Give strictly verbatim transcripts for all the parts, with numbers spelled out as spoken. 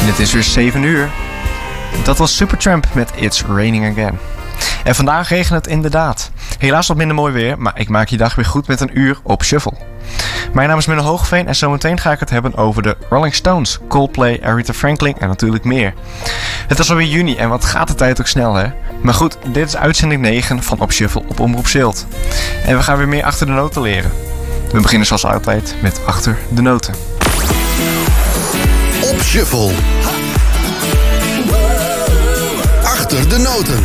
En het is weer zeven uur. Dat was Supertramp met It's Raining Again. En vandaag regent het inderdaad. Helaas wat minder mooi weer, maar ik maak je dag weer goed met een uur op Shuffle. Mijn naam is Menno Hoogeveen en zometeen ga ik het hebben over de Rolling Stones, Coldplay, Aretha Franklin en natuurlijk meer. Het is alweer juni en wat gaat de tijd ook snel, hè? Maar goed, dit is uitzending negen van Op Shuffle op Omroep Zilt. En we gaan weer meer achter de noten leren. We beginnen zoals altijd met Achter de Noten. Op Shuffle. Achter de Noten.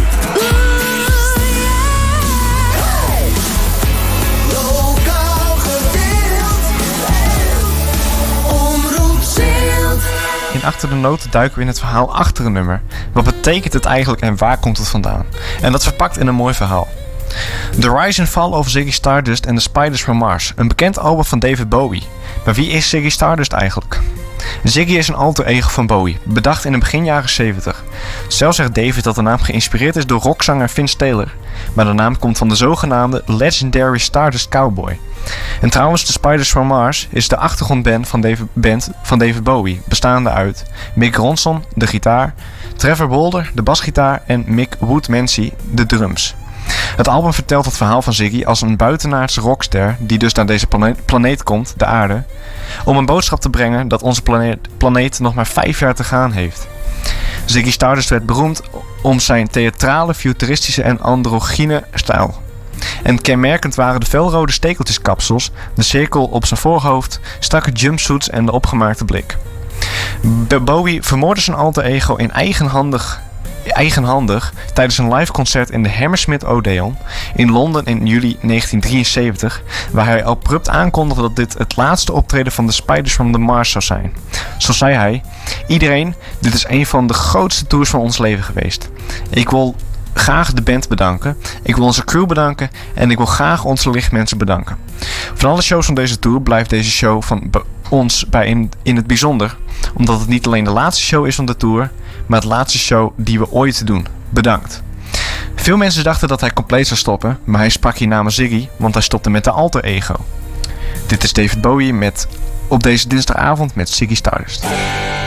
In Achter de Noten duiken we in het verhaal achter een nummer. Wat betekent het eigenlijk en waar komt het vandaan? En dat verpakt in een mooi verhaal. The Rise and Fall of Ziggy Stardust and the Spiders from Mars. Een bekend album van David Bowie. Maar wie is Ziggy Stardust eigenlijk? Ziggy is een alter ego van Bowie, bedacht in de begin jaren zeventig. Zelf zegt David dat de naam geïnspireerd is door rockzanger Vince Taylor. Maar de naam komt van de zogenaamde Legendary Stardust Cowboy. En trouwens, de Spiders from Mars is de achtergrondband van David, band van David Bowie, bestaande uit Mick Ronson, de gitaar, Trevor Bolder, de basgitaar en Mick Woodmansey, de drums. Het album vertelt het verhaal van Ziggy als een buitenaardse rockster die dus naar deze planeet, planeet komt, de aarde, om een boodschap te brengen dat onze planeet, planeet nog maar vijf jaar te gaan heeft. Ziggy Stardust werd beroemd om zijn theatrale, futuristische en androgyne stijl. En kenmerkend waren de felrode stekeltjeskapsels, de cirkel op zijn voorhoofd, strakke jumpsuits en de opgemaakte blik. Bowie vermoordde zijn alter ego in eigenhandig, eigenhandig tijdens een live concert in de Hammersmith Odeon in Londen in juli negentien drieënzeventig, waar hij abrupt aankondigde dat dit het laatste optreden van de Spiders from the Mars zou zijn. Zo zei hij: iedereen, dit is een van de grootste tours van ons leven geweest. Ik wil graag de band bedanken, ik wil onze crew bedanken en ik wil graag onze lichtmensen bedanken. Van alle shows van deze tour blijft deze show van be- ons bij in, in het bijzonder, omdat het niet alleen de laatste show is van de tour, maar het laatste show die we ooit doen. Bedankt. Veel mensen dachten dat hij compleet zou stoppen, maar hij sprak hier namens Ziggy, want hij stopte met de alter ego. Dit is David Bowie met Op deze dinsdagavond met Ziggy Stardust.